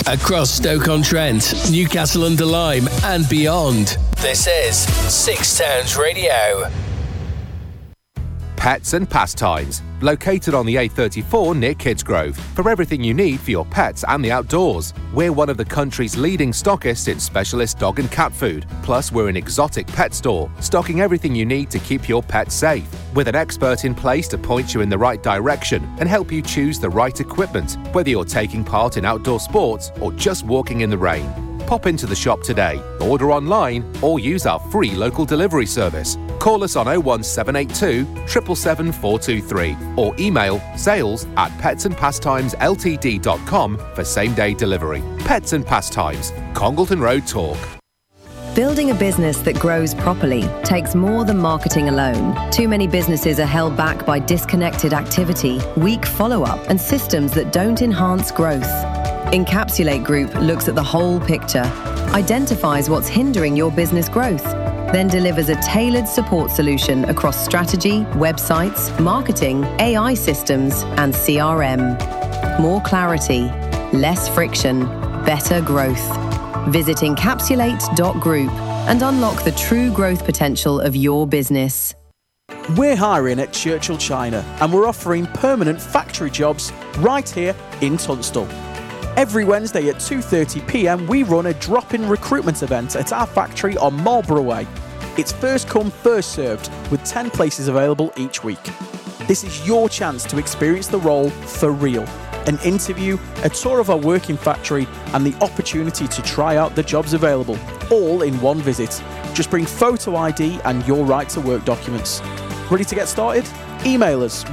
Across Stoke-on-Trent, Newcastle-under-Lyme and beyond. This is Six Towns Radio. Pets and Pastimes, located on the A34 near Kidsgrove, for everything you need for your pets and the outdoors. We're one of the country's leading stockists in specialist dog and cat food. Plus, we're an exotic pet store, stocking everything you need to keep your pet safe. With an expert in place to point you in the right direction and help you choose the right equipment, whether you're taking part in outdoor sports or just walking in the rain. Pop into the shop today, order online, or use our free local delivery service. Call us on 01782 777 423 or email sales@petsandpastimesLTD.com for same-day delivery. Pets and Pastimes, Congleton Road Talk. Building a business that grows properly takes more than marketing alone. Too many businesses are held back by disconnected activity, weak follow-up, and systems that don't enhance growth. Encapsulate Group looks at the whole picture, identifies what's hindering your business growth, then delivers a tailored support solution across strategy, websites, marketing, AI systems, and CRM. More clarity, less friction, better growth. Visit encapsulate.group and unlock the true growth potential of your business. We're hiring at Churchill China and we're offering permanent factory jobs right here in Tunstall. Every Wednesday at 2:30pm we run a drop-in recruitment event at our factory on Marlborough Way. It's first come, first served, with 10 places available each week. This is your chance to experience the role for real. An interview, a tour of our working factory, and the opportunity to try out the jobs available, all in one visit. Just bring photo ID and your right to work documents. Ready to get started? Email us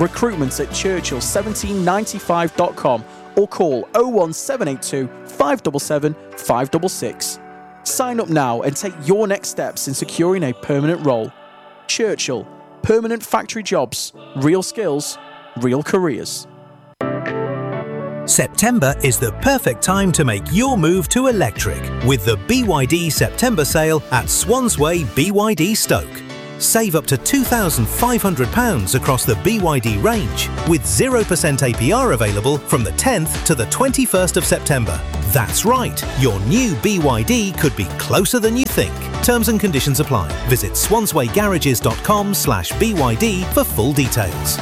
recruitments@churchill1795.com or call 01782 577 566. Sign up now and take your next steps in securing a permanent role. Churchill, permanent factory jobs, real skills, real careers. September is the perfect time to make your move to electric with the BYD September sale at Swansway BYD Stoke. Save up to £2,500 across the BYD range with 0% APR available from the 10th to the 21st of September. That's right, your new BYD could be closer than you think. Terms and conditions apply. Visit swanswaygarages.com/BYD for full details.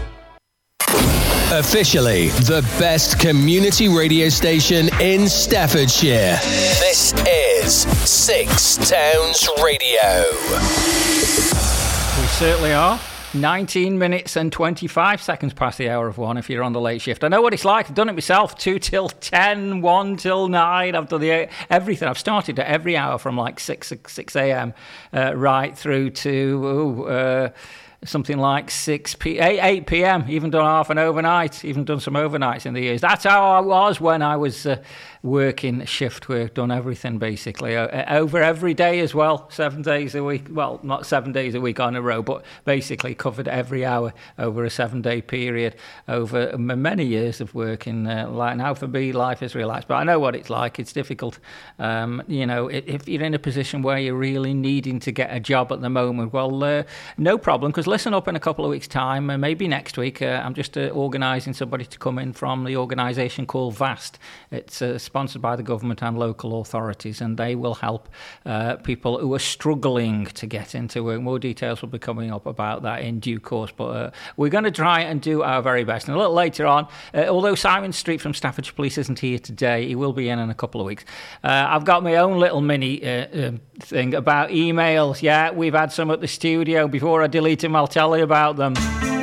Officially the best community radio station in Staffordshire. This is Six Towns Radio. We certainly are. 19 minutes and 25 seconds past the hour of 1 if you're on the late shift. I know what it's like. I've done it myself. 2 till 10, 1 till 9. I've done everything. I've started at every hour from like 6 a.m. Right through to something like 8 p.m. Even done half an overnight. Even done some overnights in the years. That's how I was when I was working shift work. Done everything basically over every day as well. 7 days a week. Well, not 7 days a week on a row, but basically covered every hour over a 7-day period over many years of working. Like now for me, life is relaxed, but I know what it's like. It's difficult. If you're in a position where you're really needing to get a job at the moment, well, no problem, because listen up in a couple of weeks' time, maybe next week. I'm just organising somebody to come in from the organisation called VAST. It's sponsored by the government and local authorities, and they will help people who are struggling to get into work. More details will be coming up about that in due course, but we're going to try and do our very best. And a little later on, although Simon Street from Staffordshire Police isn't here today, he will be in a couple of weeks. I've got my own little mini thing about emails. Yeah, we've had some at the studio. Before I delete them, I'll tell you about them.